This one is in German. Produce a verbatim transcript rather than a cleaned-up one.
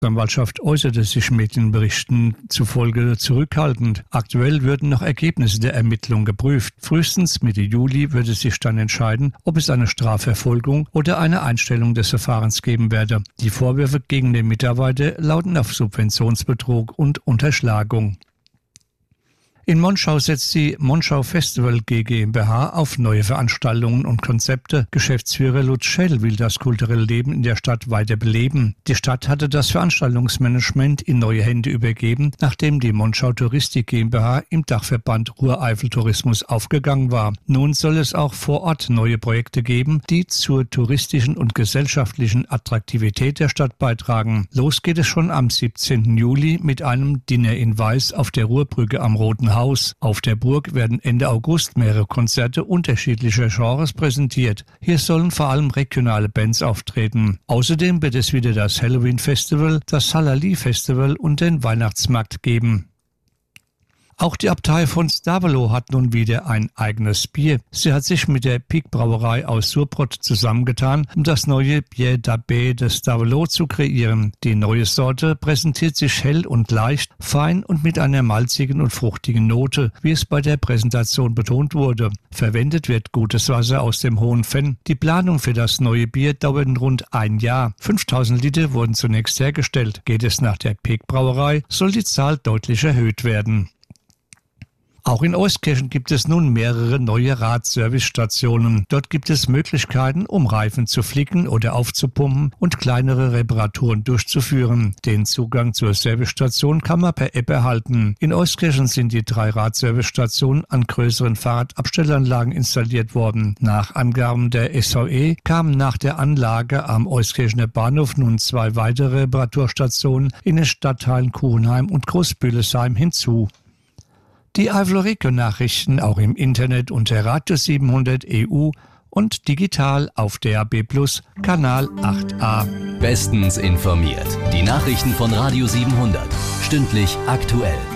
Staatsanwaltschaft äußerte sich Medienberichten zufolge zurückhaltend. Aktuell würden noch Ergebnisse der Ermittlung geprüft. Frühestens Mitte Juli würde sich dann entscheiden, ob es eine Strafverfolgung oder eine Einstellung des Verfahrens geben werde. Die Vorwürfe gegen den Mitarbeiter lauten auf Subventionsbetrug und Unterschlagung. In Monschau setzt die Monschau Festival GmbH auf neue Veranstaltungen und Konzepte. Geschäftsführer Lutz Schell will das kulturelle Leben in der Stadt weiter beleben. Die Stadt hatte das Veranstaltungsmanagement in neue Hände übergeben, nachdem die Monschau Touristik GmbH im Dachverband Ruhr-Eifel-Tourismus aufgegangen war. Nun soll es auch vor Ort neue Projekte geben, die zur touristischen und gesellschaftlichen Attraktivität der Stadt beitragen. Los geht es schon am siebzehnten Juli mit einem Dinner in Weiß auf der Ruhrbrücke am Roten Haus. Auf der Burg werden Ende August mehrere Konzerte unterschiedlicher Genres präsentiert. Hier sollen vor allem regionale Bands auftreten. Außerdem wird es wieder das Halloween-Festival, das Halali-Festival und den Weihnachtsmarkt geben. Auch die Abtei von Stavelot hat nun wieder ein eigenes Bier. Sie hat sich mit der Pic Brauerei aus Surbrot zusammengetan, um das neue Bier d'Abbé de Stavelot zu kreieren. Die neue Sorte präsentiert sich hell und leicht, fein und mit einer malzigen und fruchtigen Note, wie es bei der Präsentation betont wurde. Verwendet wird gutes Wasser aus dem Hohen Venn. Die Planung für das neue Bier dauert rund ein Jahr. fünftausend Liter wurden zunächst hergestellt. Geht es nach der Pic Brauerei, soll die Zahl deutlich erhöht werden. Auch in Euskirchen gibt es nun mehrere neue Radservicestationen. Dort gibt es Möglichkeiten, um Reifen zu flicken oder aufzupumpen und kleinere Reparaturen durchzuführen. Den Zugang zur Servicestation kann man per App erhalten. In Euskirchen sind die drei Radservicestationen an größeren Fahrradabstellanlagen installiert worden. Nach Angaben der S V E kamen nach der Anlage am Euskirchener Bahnhof nun zwei weitere Reparaturstationen in den Stadtteilen Kuchenheim und Großbühlesheim hinzu. Die Eifel-Region-Nachrichten auch im Internet unter Radio siebenhundert E U und digital auf D A B Plus, Kanal acht a. Bestens informiert. Die Nachrichten von Radio siebenhundert. Stündlich aktuell.